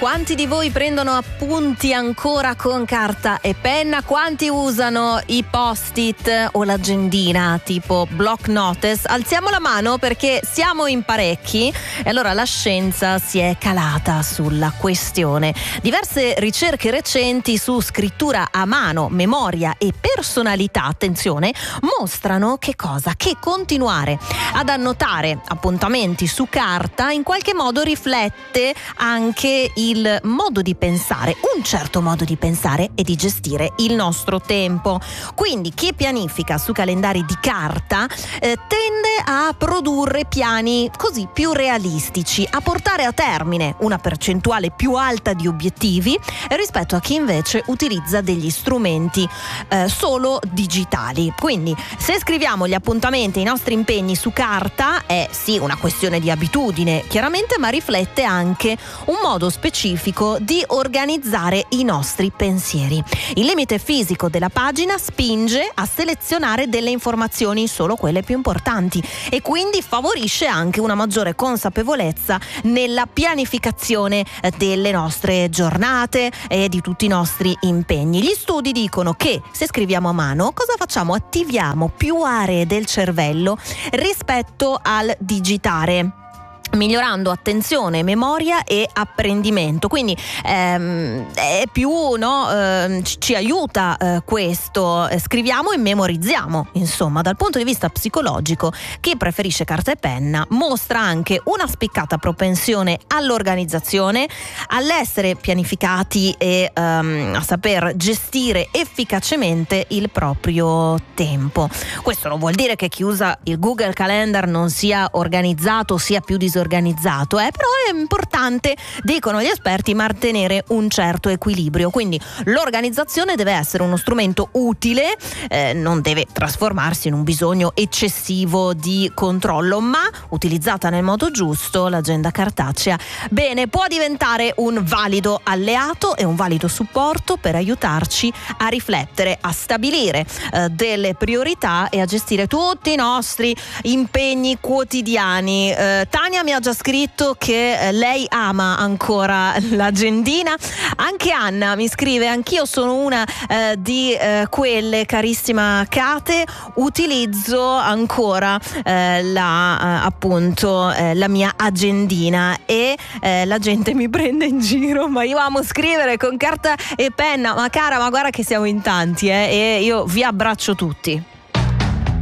Quanti di voi prendono appunti ancora con carta e penna? Quanti usano i post-it o l'agendina tipo block notice? Alziamo la mano perché siamo in parecchi e allora la scienza si è calata sulla questione. Diverse ricerche recenti su scrittura a mano, memoria e personalità, attenzione, mostrano che cosa? Che continuare ad annotare appuntamenti su carta in qualche modo riflette anche il modo di pensare, un certo modo di pensare e di gestire il nostro tempo. Quindi chi pianifica su calendari di carta tende a produrre piani così più realistici, a portare a termine una percentuale più alta di obiettivi rispetto a chi invece utilizza degli strumenti solo digitali. Quindi se scriviamo gli appuntamenti, i nostri impegni su carta è sì una questione di abitudine chiaramente, ma riflette anche un modo specifico di organizzare i nostri pensieri. Il limite fisico della pagina spinge a selezionare delle informazioni, solo quelle più importanti, e quindi favorisce anche una maggiore consapevolezza nella pianificazione delle nostre giornate e di tutti i nostri impegni. Gli studi dicono che se scriviamo a mano, cosa facciamo? Attiviamo più aree del cervello rispetto al digitare, migliorando attenzione, memoria e apprendimento. Quindi è più ci aiuta questo. Scriviamo e memorizziamo. Insomma, dal punto di vista psicologico, chi preferisce carta e penna mostra anche una spiccata propensione all'organizzazione, all'essere pianificati e a saper gestire efficacemente il proprio tempo. Questo non vuol dire che chi usa il Google Calendar non sia organizzato, sia più disorganizzato, però è importante, dicono gli esperti, mantenere un certo equilibrio. Quindi l'organizzazione deve essere uno strumento utile, non deve trasformarsi in un bisogno eccessivo di controllo, ma utilizzata nel modo giusto, l'agenda cartacea, bene, può diventare un valido alleato e un valido supporto per aiutarci a riflettere, a stabilire delle priorità e a gestire tutti i nostri impegni quotidiani. Tania mi ha già scritto che lei ama ancora l'agendina. Anche Anna mi scrive: anch'io sono una di quelle, carissima Kate, utilizzo ancora la mia agendina e la gente mi prende in giro, ma io amo scrivere con carta e penna. Ma cara, ma guarda che siamo in tanti e io vi abbraccio tutti.